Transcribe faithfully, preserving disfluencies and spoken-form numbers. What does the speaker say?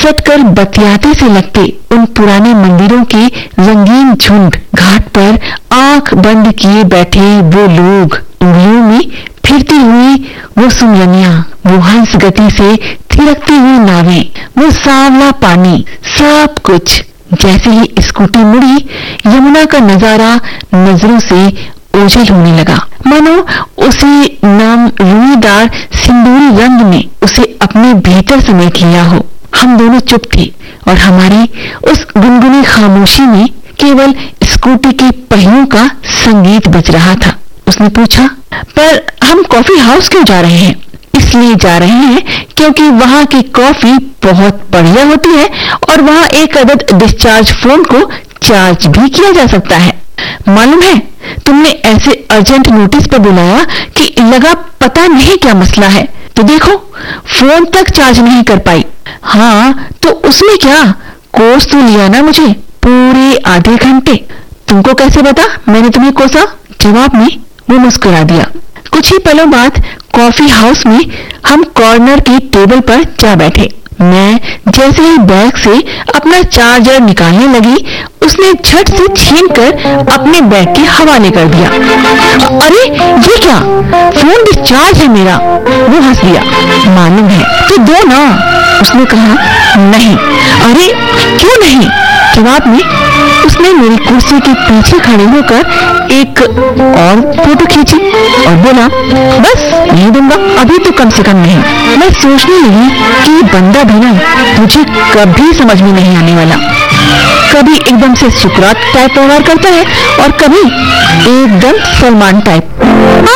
सटकर बतियाते से लगते उन पुराने मंदिरों के रंगीन झुंड, घाट पर आंख बंद किए बैठे वो लोग, उंगलियों में फिरती हुई वो सुमरनियां, वो हंस गति से थिरकती हुई नावें, वो सांवला पानी, सब कुछ जैसे ही स्कूटी मुड़ी, यमुना का नजारा नजरों से ओझल होने लगा, मानो उसी नम रूईदार सिंदूरी रंग ने उसे अपने भीतर समेट लिया हो। हम दोनों चुप थे और हमारी उस गुनगुनी खामोशी में केवल स्कूटी के पहियों का संगीत बज रहा था। उसने पूछा, पर हम कॉफी हाउस क्यों जा रहे हैं? इसलिए जा रहे हैं क्योंकि वहाँ की कॉफी बहुत बढ़िया होती है और वहाँ एक अदद डिस्चार्ज फोन को चार्ज भी किया जा सकता है। मालूम है, तुमने ऐसे अर्जेंट नोटिस पर बुलाया कि लगा पता नहीं क्या मसला है, तो देखो फोन तक चार्ज नहीं कर पाई। हाँ तो उसमें क्या, कोस तो लिया ना मुझे पूरे आधे घंटे। तुमको कैसे पता मैंने तुम्हें कोसा? जवाब में वो मुस्कुरा दिया। कुछ ही पलों बाद कॉफी हाउस में हम कॉर्नर की टेबल पर जा बैठे। मैं जैसे ही बैग से अपना चार्जर निकालने लगी, उसने झट से छीनकर अपने बैग के हवाले कर दिया। अरे ये क्या, फोन डिस्चार्ज है मेरा। वो हंस दिया। मालूम है तो दो ना, उसने कहा। नहीं। अरे क्यों नहीं? जवाब में उसने मेरी कुर्सी के पीछे खड़े होकर एक और फोटो खींची और बोला, बस नहीं दूंगा, अभी तो कम से कम नहीं। मैं सोचने लगी कि बंदा भी ना मुझे कभी समझ में नहीं आने वाला। कभी एकदम से सुकरात टाइप व्यवहार करता है और कभी एकदम सलमान टाइप।